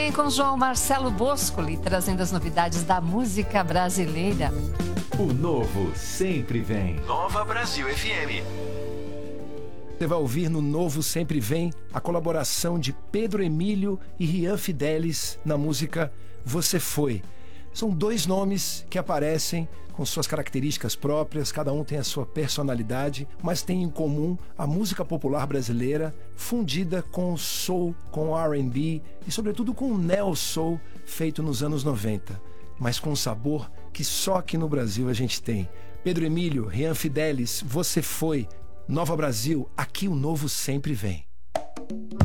Com João Marcelo Boscoli, trazendo as novidades da música brasileira. O novo sempre vem. Nova Brasil FM. Você vai ouvir no Novo Sempre Vem a colaboração de Pedro Emílio e Rian Fidelis na música Você Foi. São dois nomes que aparecem com suas características próprias, cada um tem a sua personalidade, mas tem em comum a música popular brasileira fundida com soul, com R&B e sobretudo com neo soul feito nos anos 90, mas com um sabor que só aqui no Brasil a gente tem. Pedro Emílio, Rian Fidelis, Você Foi, Nova Brasil, aqui o novo sempre vem.